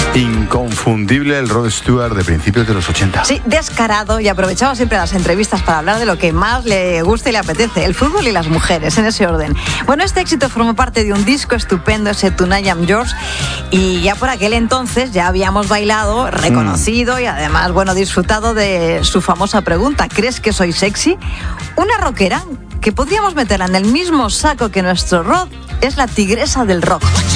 Inconfundible el Rod Stewart de principios de los 80. Sí, descarado, y aprovechaba siempre las entrevistas para hablar de lo que más le gusta y le apetece, el fútbol y las mujeres, en ese orden. Bueno, este éxito formó parte de un disco estupendo, ese Tonight I'm Yours, y ya por aquel entonces ya habíamos bailado, reconocido y además, bueno, disfrutado de su famosa pregunta: ¿crees que soy sexy? Una rockera que podríamos meterla en el mismo saco que nuestro Rod es la tigresa del rock.